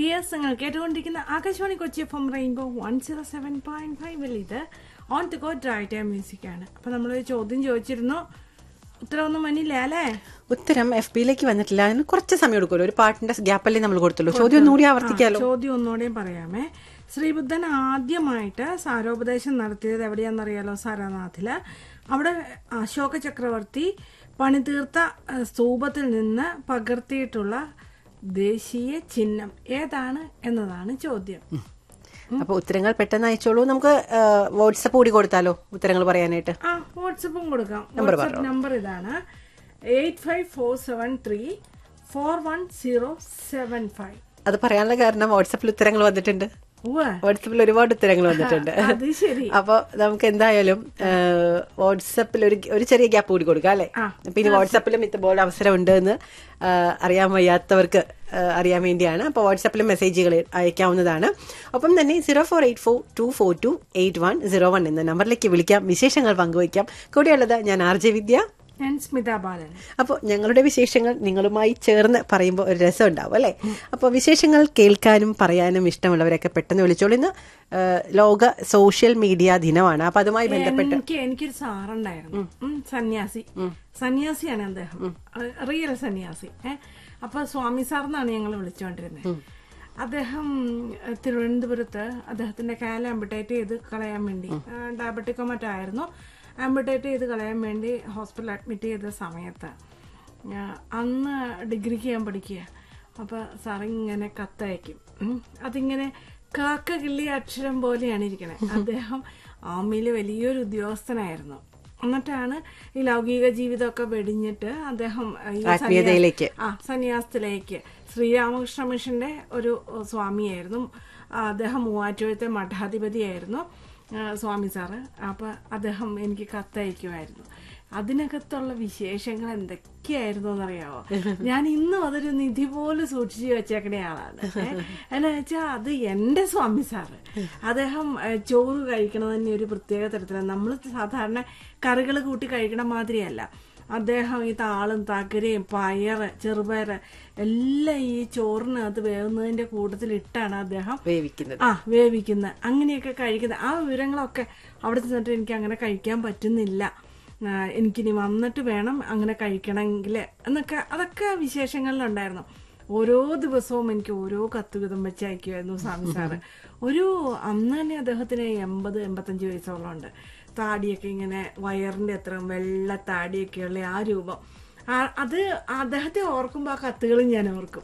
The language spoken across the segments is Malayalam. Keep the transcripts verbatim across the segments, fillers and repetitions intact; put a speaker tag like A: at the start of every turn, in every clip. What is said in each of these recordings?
A: ഡിയേഴ്സ്, നിങ്ങൾ കേട്ടുകൊണ്ടിരിക്കുന്ന Akashvani Kochi F M rainbow one zero seven point ഫൈവിൽ ഇത് on to go drive time music ആണ്. അപ്പൊ നമ്മളൊരു ചോദ്യം ചോദിച്ചിരുന്നു, ഉത്തരവൊന്നും വന്നില്ല അല്ലേ?
B: ഉത്തരം എഫ് ബിയിലേക്ക് വന്നിട്ടില്ല. അതിന് കുറച്ച് സമയം എടുക്കുമല്ലോ, ഒരു പാട്ടിന്റെ ഗ്യാപ്പല്ലേ നമ്മൾ കൊടുത്തുള്ളൂ. ചോദ്യം ഒന്നുകൂടി ആവർത്തിക്കാലോ?
A: ചോദ്യം ഒന്നുകൂടെയും പറയാമേ. ശ്രീബുദ്ധൻ ആദ്യമായിട്ട് സാരോപദേശം നടത്തിയത് എവിടെയാണെന്നറിയാലോ? സാരാനാഥില്. അവിടെ അശോക ചക്രവർത്തി പണിതീർത്ത സ്തൂപത്തിൽ നിന്ന് പകർത്തിയിട്ടുള്ള ദേശീയ ചിഹ്നം ഏതാണ് എന്നതാണ് ചോദ്യം.
B: അപ്പൊ ഉത്തരങ്ങൾ പെട്ടെന്ന് അയച്ചോളൂ. നമുക്ക് വാട്സപ്പ് കൂടി കൊടുത്താലോ ഉത്തരങ്ങൾ പറയാനായിട്ട്?
A: ആ, വാട്സപ്പും കൊടുക്കാം. വാട്സപ്പ് നമ്പർ ഇതാണ് eight five four seven three four one zero seven five.
B: അത് പറയാനുള്ള കാരണം വാട്സപ്പിൽ ഉത്തരങ്ങൾ വന്നിട്ടുണ്ട്. വാട്സപ്പിൽ ഒരുപാട് ഉത്തരങ്ങൾ വന്നിട്ടുണ്ട്. അപ്പൊ നമുക്ക് എന്തായാലും വാട്സപ്പിൽ ഒരു ഒരു ചെറിയ ഗ്യാപ്പ് കൂടി കൊടുക്കാം അല്ലെ? പിന്നെ വാട്സപ്പിലും ഇതുപോലെ അവസരമുണ്ട് എന്ന് അറിയാൻ വയ്യാത്തവർക്ക് അറിയാൻ വേണ്ടിയാണ്. അപ്പോൾ വാട്സപ്പിലും മെസ്സേജുകൾ അയക്കാവുന്നതാണ്. ഒപ്പം തന്നെ zero four eight four to four to eight one zero one എന്ന നമ്പറിലേക്ക് വിളിക്കാം, വിശേഷങ്ങൾ പങ്കുവയ്ക്കാം. കൂടെയുള്ളത് ഞാൻ ആർ ജെ വിദ്യ,
A: ഞാൻ സ്മിത ബാലൻ.
B: അപ്പോൾ ഞങ്ങളുടെ വിശേഷങ്ങൾ നിങ്ങളുമായി ചേർന്ന് പറയുമ്പോൾ ഒരു രസം ഉണ്ടാവും അല്ലെ? അപ്പോൾ വിശേഷങ്ങൾ കേൾക്കാനും പറയാനും ഇഷ്ടമുള്ളവരൊക്കെ പെട്ടെന്ന് വിളിച്ചോളൂ. ഇന്ന് ലോക സോഷ്യൽ മീഡിയ ദിനമാണ്. അപ്പൊ അതുമായി ബന്ധപ്പെട്ട്
A: എനിക്ക് എനിക്കൊരു സാറുണ്ടായിരുന്നു, സന്യാസി. സന്യാസിയാണ് അദ്ദേഹം, റിയൽ സന്യാസി. ഏഹ് അപ്പൊ സ്വാമി സാർ എന്നാണ് ഞങ്ങൾ വിളിച്ചുകൊണ്ടിരുന്നത്. അദ്ദേഹം തിരുവനന്തപുരത്ത് അദ്ദേഹത്തിന്റെ കാല് ആംബുട്ടേറ്റ് ചെയ്ത് കളയാൻ വേണ്ടി, ഡയബറ്റിക്കോ മറ്റായിരുന്നു, ആംബുട്ടേറ്റ് ചെയ്ത് കളയാൻ വേണ്ടി ഹോസ്പിറ്റലിൽ അഡ്മിറ്റ് ചെയ്ത സമയത്ത് അന്ന് ഡിഗ്രിക്ക് ഞാൻ പഠിക്കുക. അപ്പോൾ സാറിങ്ങനെ കത്തയക്കും. അതിങ്ങനെ കാക്ക കിള്ളിയ അക്ഷരം പോലെയാണ് ഇരിക്കണേ. അദ്ദേഹം ആർമിയിൽ വലിയൊരു ഉദ്യോഗസ്ഥനായിരുന്നു. എന്നിട്ടാണ് ഈ ലൗകിക ജീവിതമൊക്കെ വെടിഞ്ഞിട്ട് അദ്ദേഹം ആ സന്യാസത്തിലേക്ക്, ശ്രീരാമകൃഷ്ണ മിഷന്റെ ഒരു സ്വാമിയായിരുന്നു അദ്ദേഹം. മൂവാറ്റുപുഴത്തെ മഠാധിപതിയായിരുന്നു സ്വാമി സാറ്. അപ്പൊ അദ്ദേഹം എനിക്ക് കത്തയക്കുമായിരുന്നു. അതിനകത്തുള്ള വിശേഷങ്ങൾ എന്തൊക്കെയായിരുന്നു എന്നറിയാവോ? ഞാൻ ഇന്നും അതൊരു നിധി പോലെ സൂക്ഷിച്ചു വെച്ചേക്കണ ആളാണ്. എന്നാ വെച്ചാൽ അത് എന്റെ സ്വാമി സാറ്. അദ്ദേഹം ചോറ് കഴിക്കണത് തന്നെ ഒരു പ്രത്യേക തരത്തിലാണ്. നമ്മൾ സാധാരണ കറികൾ കൂട്ടി കഴിക്കണ മാതിരിയല്ല. അദ്ദേഹം ഈ താളും തകരയും പയറ് ചെറുപയറ് എല്ലാം ഈ ചോറിനകത്ത് വേവുന്നതിന്റെ കൂട്ടത്തിൽ ഇട്ടാണ് അദ്ദേഹം വേവിക്കുന്നത്. ആ വേവിക്കുന്നത് അങ്ങനെയൊക്കെ കഴിക്കുന്നത്. ആ വിവരങ്ങളൊക്കെ അവിടെ ചെന്നിട്ട് എനിക്ക് അങ്ങനെ കഴിക്കാൻ പറ്റുന്നില്ല, എനിക്കിനി വന്നിട്ട് വേണം അങ്ങനെ കഴിക്കണമെങ്കിൽ എന്നൊക്കെ, അതൊക്കെ വിശേഷങ്ങളിലുണ്ടായിരുന്നു. ഓരോ ദിവസവും എനിക്ക് ഓരോ കത്ത് വിധം വെച്ച് അയക്കുമായിരുന്നു സ്വാമി സാറ്. ഒരു അന്ന് തന്നെ അദ്ദേഹത്തിന് എൺപത് എൺപത്തഞ്ച് വയസ്സോളം ഉണ്ട്. താടിയൊക്കെ ഇങ്ങനെ വയറിന്റെ അത്ര വെള്ള താടിയൊക്കെയുള്ള ആ രൂപം. അത് അദ്ദേഹത്തെ ഓർക്കുമ്പോൾ ആ കത്തുകളും ഞാൻ ഓർക്കും.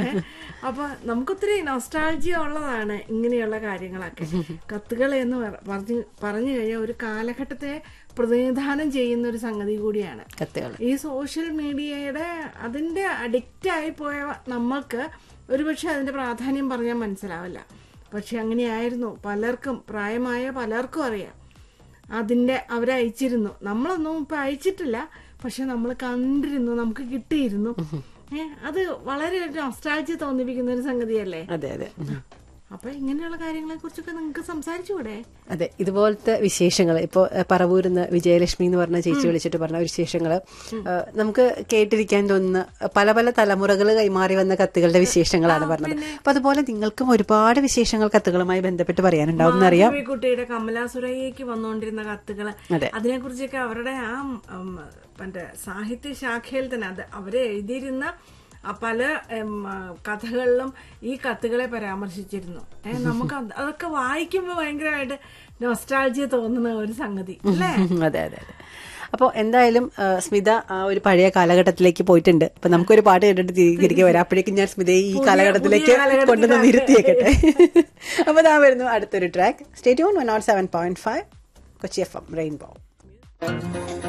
A: അപ്പൊ നമുക്കൊത്തിരി നൊസ്റ്റാൾജിയ ഉള്ളതാണ് ഇങ്ങനെയുള്ള കാര്യങ്ങളൊക്കെ. കത്തുകൾ എന്ന് പറഞ്ഞു പറഞ്ഞു കഴിഞ്ഞാൽ ഒരു കാലഘട്ടത്തെ പ്രതിനിധാനം ചെയ്യുന്ന ഒരു സംഗതി കൂടിയാണ് കത്തുകൾ. ഈ സോഷ്യൽ മീഡിയയുടെ അതിന്റെ അഡിക്റ്റ് ആയി പോയ നമ്മൾക്ക് ഒരുപക്ഷെ അതിന്റെ പ്രാധാന്യം പറഞ്ഞാൽ മനസ്സിലാവില്ല. പക്ഷെ അങ്ങനെയായിരുന്നു പലർക്കും, പ്രായമായ പലർക്കും അറിയാം. അതിന്റെ അവരയച്ചിരുന്നു, നമ്മളൊന്നും ഇപ്പൊ അയച്ചിട്ടില്ല, പക്ഷെ നമ്മൾ കണ്ടിരുന്നു, നമുക്ക് കിട്ടിയിരുന്നു. ഏഹ് അത് വളരെ ഒരു നൊസ്റ്റാൾജിയ തോന്നിപ്പിക്കുന്ന ഒരു സംഗതിയല്ലേ?
B: അതെ അതെ.
A: അപ്പൊ ഇങ്ങനെയുള്ള കാര്യങ്ങളെ കുറിച്ചൊക്കെ നിങ്ങൾക്ക് സംസാരിച്ചുകൂടെ?
B: അതെ, ഇതുപോലത്തെ വിശേഷങ്ങൾ ഇപ്പൊ പറവൂരിന്ന് വിജയലക്ഷ്മി എന്ന് പറഞ്ഞ ചേച്ചി വിളിച്ചിട്ട് പറഞ്ഞ വിശേഷങ്ങള് നമുക്ക് കേട്ടിരിക്കാൻ തോന്നുന്ന പല പല തലമുറകൾ കൈമാറി വന്ന കത്തുകളുടെ വിശേഷങ്ങളാണ് പറഞ്ഞത്. അപ്പൊ അതുപോലെ നിങ്ങൾക്കും ഒരുപാട് വിശേഷങ്ങൾ കത്തുകളുമായി ബന്ധപ്പെട്ട് പറയാനുണ്ടാവും എന്നറിയാം.
A: കുട്ടിയുടെ കമലാസുരയ്യക്ക് വന്നുകൊണ്ടിരുന്ന കത്തുകള്, അതിനെ കുറിച്ചൊക്കെ അവരുടെ ആ മറ്റേ സാഹിത്യ ശാഖയിൽ തന്നെ അത് അവരെ എഴുതിയിരുന്ന പല കഥകളിലും ഈ കത്തുകളെ പരാമർശിച്ചിരുന്നു. ഏഹ് നമുക്ക് അതൊക്കെ വായിക്കുമ്പോൾ ഭയങ്കരമായിട്ട് നൊസ്റ്റാൾജിയ തോന്നുന്ന ഒരു സംഗതി അല്ലേ?
B: അതെ അതെ അതെ. അപ്പോൾ എന്തായാലും സ്മിത ആ ഒരു പഴയ കാലഘട്ടത്തിലേക്ക് പോയിട്ടുണ്ട്. അപ്പൊ നമുക്കൊരു പാട്ട് കേട്ടിട്ട് തിരികെ വരാം. അപ്പോഴേക്കും ഞാൻ സ്മിതയെ ഈ കാലഘട്ടത്തിലേക്ക് കൊണ്ടുവന്ന് ഇരുത്തിയേക്കട്ടെ. അപ്പൊ ഇതാ വരുന്നു അടുത്തൊരു track. Stay tune one not seven point five Kochi F M rainbow.